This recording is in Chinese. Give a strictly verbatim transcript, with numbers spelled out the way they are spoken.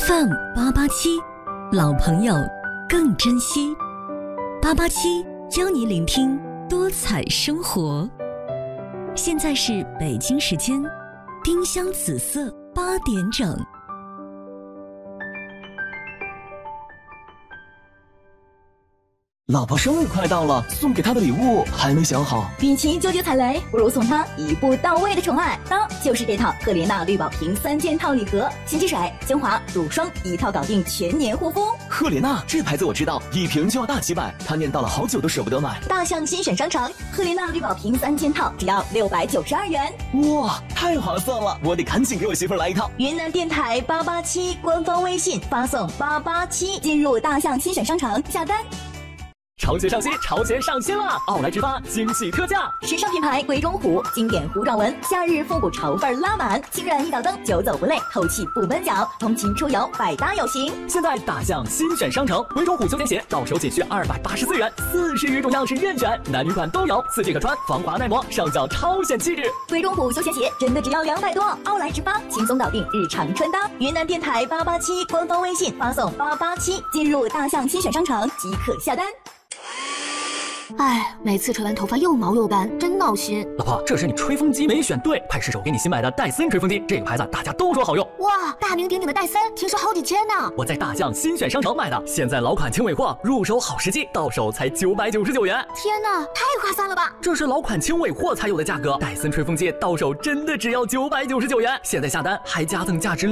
F M 八八七，老朋友更珍惜。八八七教你聆听多彩生活。现在是北京时间丁香紫色八点整。 老婆生日快到了，送给她的礼物还没想好。 与其纠结踩雷，不如送她一步到位的宠爱。当就是这套赫莲娜绿宝瓶三件套礼盒，洗洁水、精华、乳霜一套搞定，全年护肤。 赫莲娜这牌子我知道，一瓶就要大几百，她念叨了好久都舍不得买。 大象新选商城，赫莲娜绿宝瓶三件套只要六百九十二元。 哇，太划算了！我得赶紧给我媳妇来一套。 云南电台八八七官方微信发送八八七进入大象新选商城下单。 潮鞋上新，潮鞋上新啦！奥莱直发惊喜特价， 时尚品牌鬼冢虎经典弧状纹，夏日复古潮范拉满，轻软一脚蹬，久走不累，透气不闷脚，通勤出游百搭有型。 现在大象新选商城，鬼冢虎休闲鞋到手仅需二百八十四元，四十余种样式任选，男女款都有，四季可穿，防滑耐磨，上脚超显气质。 鬼冢虎休闲鞋真的只要两百多，奥莱直发轻松搞定日常穿搭。云南电台八八七官方微信发送八八七进入大象新选商城即可下单。 哎，每次吹完头发又毛又干，真闹心。 老婆，这是你吹风机没选对，快试手给你新买的戴森吹风机，这个牌子大家都说好用。 哇，大名鼎鼎的戴森，听说好几千呢。 我在大象新选商城买的，现在老款轻尾货，入手好时机，到手才九百九十九元。 天哪，太划算了吧！ 这是老款轻尾货才有的价格，戴森吹风机到手真的只要九百九十九元，现在下单还加赠价值